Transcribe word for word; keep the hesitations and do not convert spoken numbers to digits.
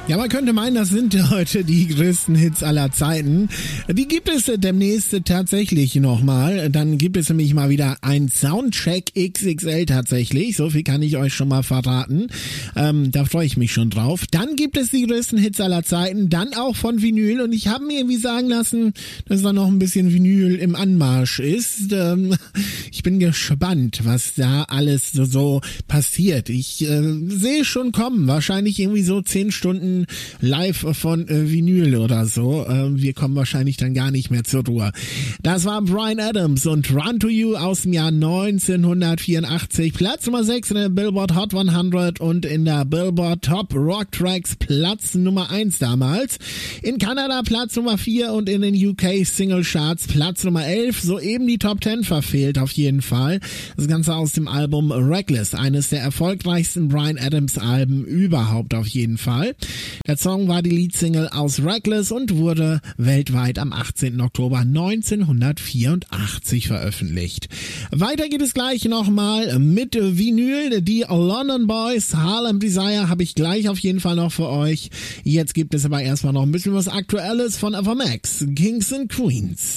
Ja, man könnte meinen, das sind heute die größten Hits aller Zeiten. Die gibt es demnächst tatsächlich nochmal. Dann gibt es nämlich mal wieder ein Soundcheck X X L tatsächlich. So viel kann ich euch schon mal verraten. Ähm, da freue ich mich schon drauf. Dann gibt es die größten Hits aller Zeiten. Dann auch von Vinyl. Und ich habe mir irgendwie sagen lassen, dass da noch ein bisschen Vinyl im Anmarsch ist. Ähm, ich bin gespannt, was da alles so, so passiert. Ich äh, sehe schon kommen. Wahrscheinlich irgendwie so zehn Stunden live von äh, Vinyl oder so. Äh, wir kommen wahrscheinlich dann gar nicht mehr zur Ruhe. Das war Bryan Adams und Run to You aus dem Jahr neunzehnhundertvierundachtzig. Platz Nummer sechs in der Billboard Hot hundert und in der Billboard Top Rock Tracks Platz Nummer eins damals. In Kanada Platz Nummer vier und in den U K Single Charts Platz Nummer elf. Soeben die Top zehn verfehlt auf jeden Fall. Das Ganze aus dem Album Reckless. Eines der erfolgreichsten Bryan Adams Alben überhaupt auf jeden Fall. Der Song war die Leadsingle aus Reckless und wurde weltweit am achtzehnten Oktober neunzehnhundertvierundachtzig veröffentlicht. Weiter geht es gleich nochmal mit Vinyl. Die London Boys, Harlem Desire habe ich gleich auf jeden Fall noch für euch. Jetzt gibt es aber erstmal noch ein bisschen was Aktuelles von Ava Max, Kings and Queens.